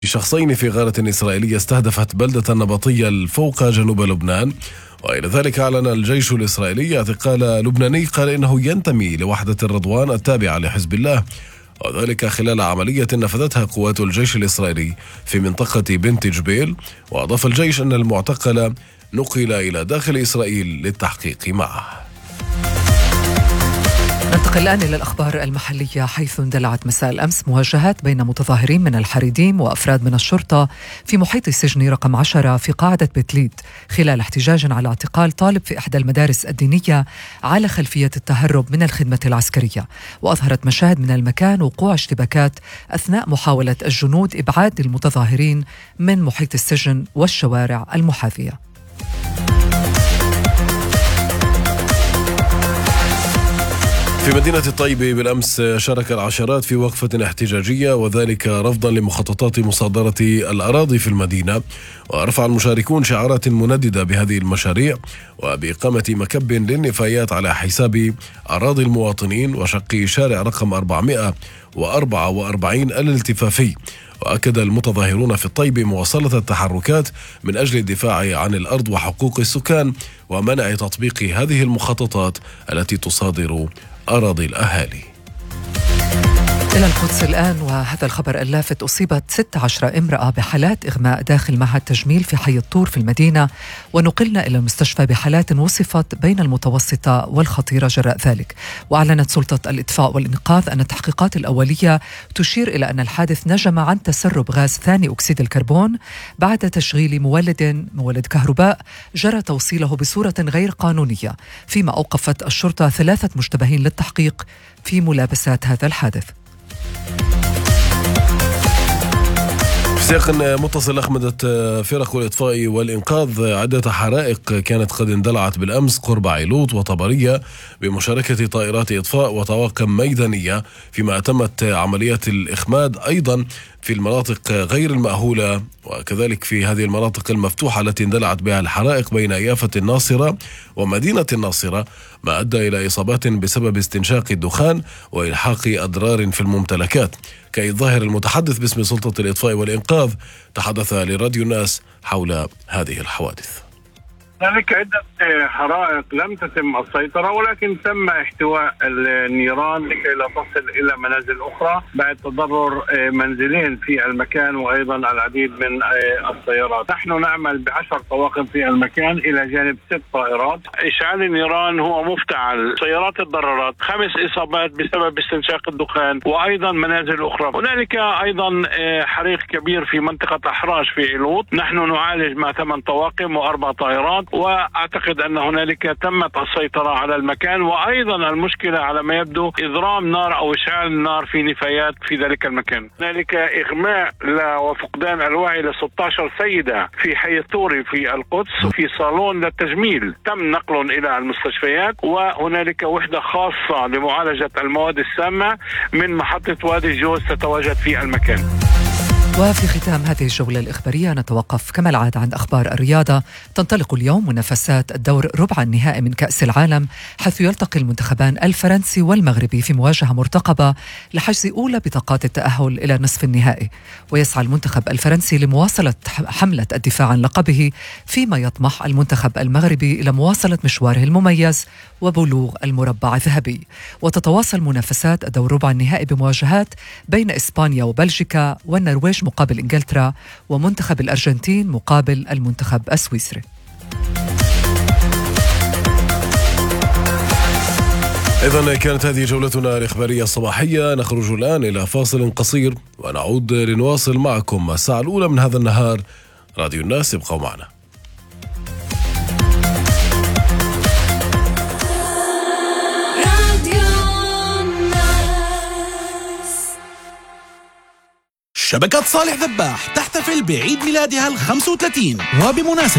شخصين في غارة إسرائيلية استهدفت بلدة نبطية فوق جنوب لبنان. وإلى ذلك أعلن الجيش الإسرائيلي اعتقال لبناني قال إنه ينتمي لوحدة الرضوان التابعة لحزب الله، وذلك خلال عملية نفذتها قوات الجيش الإسرائيلي في منطقة بنت جبيل. وأضاف الجيش أن المعتقل نقل إلى داخل إسرائيل للتحقيق معه. ننتقل الآن إلى الأخبار المحلية، حيث اندلعت مساء الأمس مواجهات بين متظاهرين من الحريديم وأفراد من الشرطة في محيط السجن رقم 10 في قاعدة بتليد، خلال احتجاج على اعتقال طالب في إحدى المدارس الدينية على خلفية التهرب من الخدمة العسكرية. وأظهرت مشاهد من المكان وقوع اشتباكات أثناء محاولة الجنود إبعاد المتظاهرين من محيط السجن والشوارع المحاذية. في مدينة الطيبة بالأمس شارك العشرات في وقفة احتجاجية، وذلك رفضا لمخططات مصادرة الأراضي في المدينة. ورفع المشاركون شعارات منددة بهذه المشاريع وبإقامة مكب للنفايات على حساب أراضي المواطنين وشق شارع رقم 444 الالتفافي. وأكد المتظاهرون في الطيبة مواصلة التحركات من أجل الدفاع عن الأرض وحقوق السكان ومنع تطبيق هذه المخططات التي تصادر أراضي الأهالي. إلى القدس الآن، وهذا الخبر اللافت: أصيبت 16 امرأة بحالات إغماء داخل معهد تجميل في حي الطور في المدينة، ونقلنا إلى المستشفى بحالات وصفت بين المتوسطة والخطيرة جراء ذلك. وأعلنت سلطة الإطفاء والإنقاذ أن التحقيقات الأولية تشير إلى أن الحادث نجم عن تسرب غاز ثاني أكسيد الكربون بعد تشغيل مولد كهرباء جرى توصيله بصورة غير قانونية، فيما أوقفت الشرطة 3 مشتبهين للتحقيق في ملابسات هذا الحادث. في سياق متصل، أخمدت فرق الإطفاء والإنقاذ عدة حرائق كانت قد اندلعت بالأمس قرب عيلوط وطبرية بمشاركة طائرات إطفاء وطواقم ميدانية، فيما أتمت عمليات الإخماد أيضا في المناطق غير المأهولة، وكذلك في هذه المناطق المفتوحة التي اندلعت بها الحرائق بين يافة الناصرة ومدينة الناصرة، ما أدى إلى إصابات بسبب استنشاق الدخان وإلحاق أضرار في الممتلكات. كي الظاهر المتحدث باسم سلطة الإطفاء والإنقاذ تحدث لراديو الناس حول هذه الحوادث. هناك عدة حرائق لم تتم السيطرة، ولكن تم احتواء النيران لكي لا تصل إلى منازل أخرى بعد تضرر منزلين في المكان وأيضا العديد من السيارات. نحن نعمل ب10 طواقم في المكان إلى جانب 6 طائرات. إشعال النيران هو مفتعل، سيارات اتضررت، 5 إصابات بسبب استنشاق الدخان وأيضا منازل أخرى. هنالك أيضا حريق كبير في منطقة أحراش في عيلوط، نحن نعالج مع 8 طواقم و4 طائرات، وأعتقد أن هنالك تمت السيطرة على المكان. وأيضا المشكلة على ما يبدو إضرام نار أو إشعال نار في نفايات في ذلك المكان. هنالك إغماء وفقدان الوعي ل 16 سيدة في حي الطوري في القدس في صالون للتجميل، تم نقلهم إلى المستشفيات. وهنالك وحدة خاصة لمعالجة المواد السامة من محطة وادي الجوز تتواجد في المكان. وفي ختام هذه الجولة الإخبارية نتوقف كما العادة عند أخبار الرياضة. تنطلق اليوم منافسات الدور ربع النهائي من كأس العالم، حيث يلتقي المنتخبان الفرنسي والمغربي في مواجهة مرتقبة لحجز أولى بطاقات التأهل إلى نصف النهائي. ويسعى المنتخب الفرنسي لمواصلة حملة الدفاع عن لقبه، فيما يطمح المنتخب المغربي إلى مواصلة مشواره المميز وبلوغ المربع الذهبي. وتتواصل منافسات الدور ربع النهائي بمواجهات بين إسبانيا وبلجيكا والنرويج مقابل إنجلترا، ومنتخب الأرجنتين مقابل المنتخب السويسري. إذن كانت هذه جولتنا الإخبارية الصباحية. نخرج الآن إلى فاصل قصير ونعود لنواصل معكم الساعة الأولى من هذا النهار. راديو الناس، ابقوا معنا. شبكة صالح ذباح تحتفل بعيد ميلادها 35، وبمناسبة